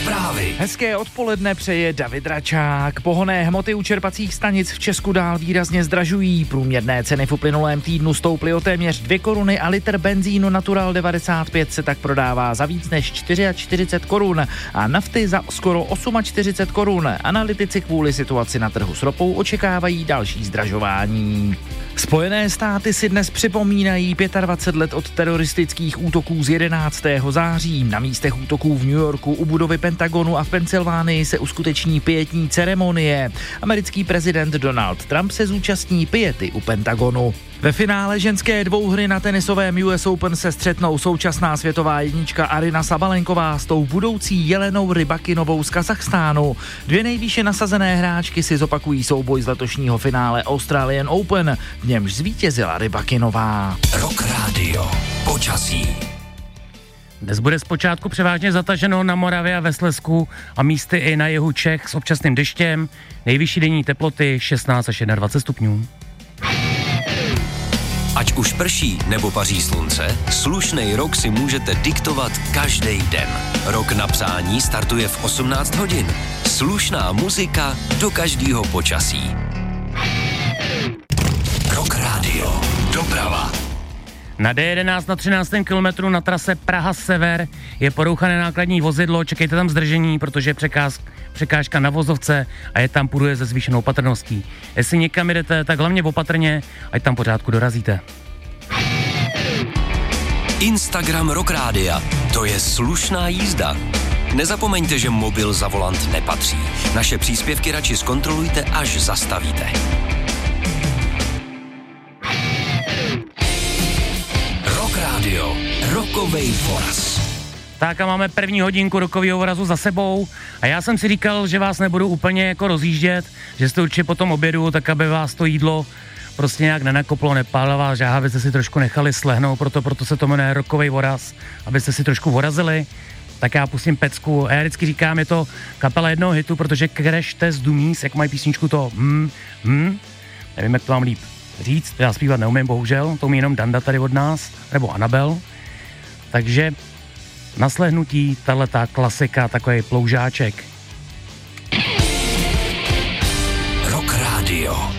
Zprávy. Hezké odpoledne přeje David Račák. Pohonné hmoty u čerpacích stanic v Česku dál výrazně zdražují. Průměrné ceny v uplynulém týdnu stouply o téměř 2 koruny a litr benzínu Natural 95 se tak prodává za víc než 44 korun a nafty za skoro 48 korun. Analytici kvůli situaci na trhu s ropou očekávají další zdražování. Spojené státy si dnes připomínají 25 let od teroristických útoků z 11. září. Na místech útoků v New Yorku, u budovy Pentagonu a v Pensylvánii se uskuteční pietní ceremonie. Americký prezident Donald Trump se zúčastní piety u Pentagonu. Ve finále ženské dvouhry na tenisovém US Open se střetnou současná světová jednička Aryna Sabalenková s tou budoucí Jelenou Rybakinovou z Kazachstánu. Dvě nejvýše nasazené hráčky si zopakují souboj z letošního finále Australian Open, v němž zvítězila Rybakinová. Rock Radio. Počasí. Dnes bude zpočátku převážně zataženo na Moravě a ve Slezsku a místy i na jihu Čech s občasným deštěm. Nejvyšší denní teploty 16 až 21 stupňů. Ať už prší nebo paří slunce, slušnej rok si můžete diktovat každý den. Rok na psání startuje v 18 hodin. Slušná muzika do každého počasí. Rock Radio. Doprava. Na D11 na 13. kilometru na trase Praha-Sever je porouchané nákladní vozidlo, čekejte tam zdržení, protože je překážka na vozovce a je tam půjde se zvýšenou opatrností. Jestli někam jdete, tak hlavně opatrně, ať tam pořádku dorazíte. Instagram Rock Rádia. To je slušná jízda. Nezapomeňte, že mobil za volant nepatří. Naše příspěvky radši zkontrolujte, až zastavíte. Rock Radio. Rokovej voraz. Tak a máme první hodinku rokového vorazu za sebou a já jsem si říkal, že vás nebudu úplně jako rozjíždět, že jste určitě po tom obědu, tak aby vás to jídlo prostě nějak nenakoplo, nepálila vás žáha, abyste si trošku nechali slehnout, proto se to jmenuje rokovej voraz, abyste si trošku vorazili. Tak já pustím pecku a já vždycky říkám, je to kapela jednoho hitu, protože Crash Test Dummies, jak mají písničku to nevím, jak to mám líp říct, já zpívat neumím, bohužel, to umí jenom Danda tady od nás, nebo Anabel, takže naslehnutí, tahleta klasika, takový ploužáček. Rock Radio.